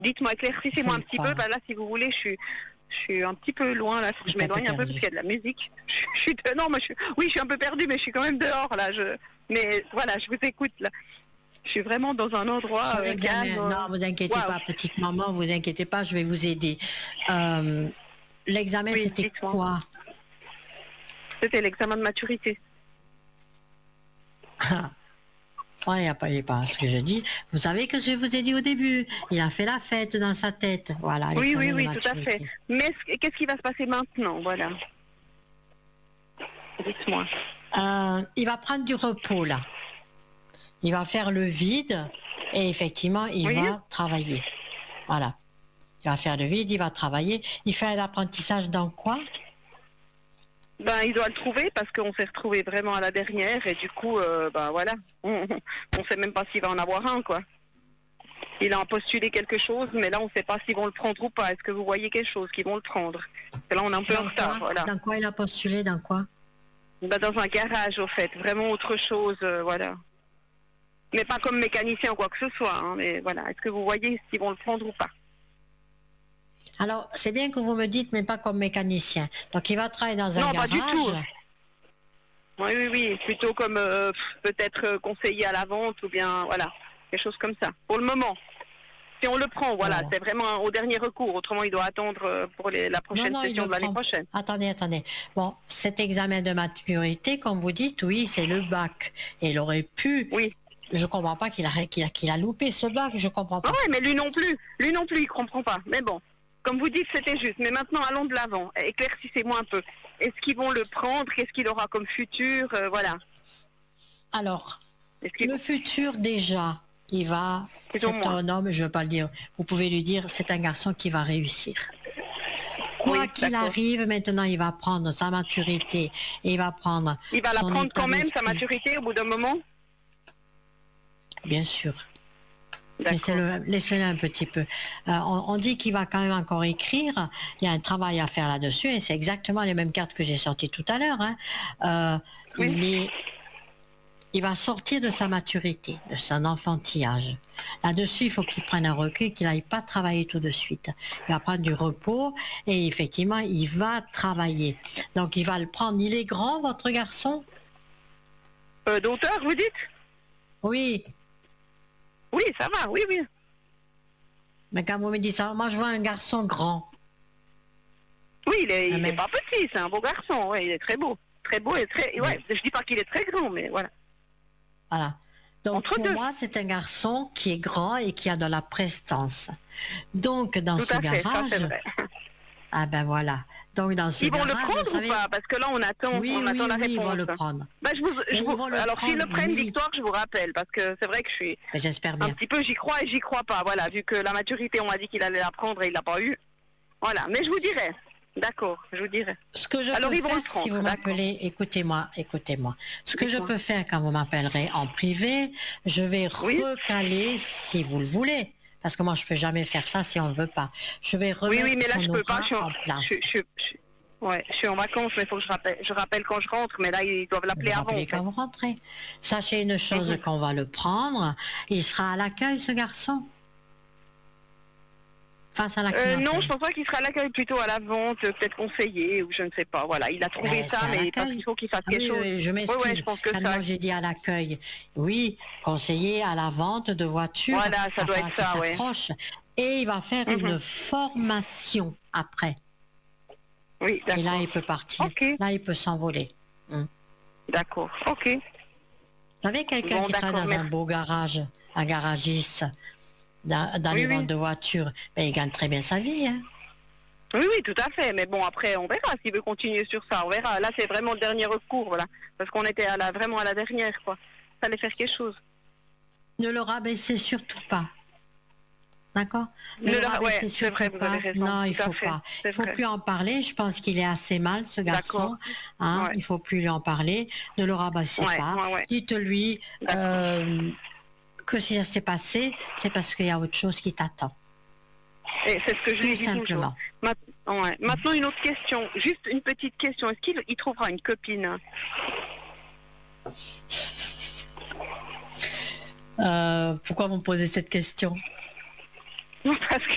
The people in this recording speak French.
Dites-moi, éclaircissez-moi un petit peu. Bah là, si vous voulez, je suis un petit peu loin là. Faut que je m'éloigne un peu parce qu'il y a de la musique. Non, oui, je suis un peu perdue, mais je suis quand même dehors là. Mais voilà, je vous écoute là. Je suis vraiment dans un endroit calme. Non, vous inquiétez pas, petite maman, vous inquiétez pas, je vais vous aider. L'examen, oui, c'était quoi? C'était l'examen de maturité. Il n'y a pas ce que je dis. Vous savez que je vous ai dit au début, il a fait la fête dans sa tête. Voilà. Oui, tout à fait. Mais qu'est-ce qui va se passer maintenant? Voilà. Dites-moi. Il va prendre du repos là. Il va faire le vide et effectivement, il va travailler. Voilà. Il va faire le vide, il va travailler. Il fait un apprentissage dans quoi? Il doit le trouver parce qu'on s'est retrouvé vraiment à la dernière et du coup, voilà, on sait même pas s'il va en avoir un, quoi. Il a postulé quelque chose, mais là, on ne sait pas s'ils vont le prendre ou pas. Est-ce que vous voyez quelque chose qu'ils vont le prendre? Et là, on est un peu en retard, voilà. Dans quoi il a postulé? Dans quoi? Dans un garage, au fait. Vraiment autre chose, voilà. Mais pas comme mécanicien ou quoi que ce soit, hein, mais voilà. Est-ce que vous voyez s'ils vont le prendre ou pas? Alors, c'est bien que vous me dites, mais pas comme mécanicien. Donc, il va travailler dans un garage. Non, pas du tout. Oui. Plutôt comme peut-être conseiller à la vente ou bien, voilà, quelque chose comme ça. Pour le moment. Si on le prend, voilà, c'est vraiment au dernier recours. Autrement, il doit attendre pour la prochaine session de l'année prochaine. Attendez. Bon, cet examen de maturité, comme vous dites, oui, c'est le bac. Et il aurait pu... Oui. Je comprends pas qu'il a loupé ce bac, je comprends pas. Ah oui, mais lui non plus, il comprend pas. Mais bon, comme vous dites, c'était juste. Mais maintenant, allons de l'avant. Éclaircissez-moi un peu. Est-ce qu'ils vont le prendre? Qu'est-ce qu'il aura comme futur? Voilà. Alors, le futur déjà, il va... C'est un homme, je ne veux pas le dire. Vous pouvez lui dire, c'est un garçon qui va réussir. Quoi qu'il arrive, maintenant, il va prendre sa maturité. Et il va prendre... Il va la prendre quand même, sa maturité, au bout d'un moment? Bien sûr. Laissez-le un petit peu. On dit qu'il va quand même encore écrire. Il y a un travail à faire là-dessus et c'est exactement les mêmes cartes que j'ai sorties tout à l'heure. Hein. Il va sortir de sa maturité, de son enfantillage. Là-dessus, il faut qu'il prenne un recul, qu'il n'aille pas travailler tout de suite. Il va prendre du repos et effectivement, il va travailler. Donc, il va le prendre. Il est grand, votre garçon? D'auteur, vous dites? Oui. Oui, ça va, oui. Mais quand vous me dites ça, moi je vois un garçon grand. Oui, il est pas petit, c'est un beau garçon, ouais, il est très beau. Très beau et très... Ouais, je dis pas qu'il est très grand, mais voilà. Voilà. Donc pour moi, c'est un garçon qui est grand et qui a de la prestance. Donc dans ce garage... Ça, c'est vrai. Ah ben voilà. Donc dans ce garage... Ils vont le prendre ou pas? Parce que là, on attend la réponse. Oui, ils vont le prendre. Alors s'ils le prennent, Victoire, je vous rappelle, parce que c'est vrai que je suis... J'espère bien. Un petit peu, j'y crois et j'y crois pas. Voilà, vu que la maturité, on m'a dit qu'il allait la prendre et il l'a pas eu. Voilà, mais je vous dirai. D'accord, je vous dirai. Ce que je peux faire, si vous m'appelez, écoutez-moi. Ce que je peux faire quand vous m'appellerez en privé, je vais recaler si vous le voulez. Parce que moi, je peux jamais faire ça si on ne veut pas. Je vais remettre mais là, je peux pas. en place. Je suis en vacances, mais il faut que je rappelle quand je rentre. Mais là, ils doivent l'appeler avant. Quand vous rentrez. Sachez une chose, qu'on va le prendre. Il sera à l'accueil, ce garçon. Face à la clientèle. Non, je pense pas qu'il sera à l'accueil, plutôt à la vente, peut-être conseiller, ou je ne sais pas. Voilà, il a trouvé ça, mais parce qu'il faut qu'il fasse quelque chose. Je m'excuse. Je pense que moi, j'ai dit à l'accueil. Oui, conseiller à la vente de voitures. Voilà, ça doit être ça, Et il va faire une formation après. Oui, d'accord. Et là, il peut partir. Là, il peut s'envoler. D'accord, ok. Vous savez, quelqu'un qui travaille dans un beau garage, un garagiste, dans les ventes de voitures, mais il gagne très bien sa vie. Hein. Oui, tout à fait. Mais bon, après, on verra s'il veut continuer sur ça. On verra. Là, c'est vraiment le dernier recours, voilà. Parce qu'on était vraiment à la dernière, quoi. Il fallait faire quelque chose. Ne le rabaissez surtout pas. D'accord? C'est vrai, vous avez raison. Non, il faut pas. Il ne faut plus en parler. Je pense qu'il est assez mal, ce garçon. Hein, il ne faut plus lui en parler. Ne le rabaissez pas. Dites-lui que si ça s'est passé, c'est parce qu'il y a autre chose qui t'attend. Et c'est ce que je lui dis simplement. Maintenant, une autre question. Juste une petite question. Est-ce qu'il trouvera une copine? Pourquoi vous me posez cette question? Parce que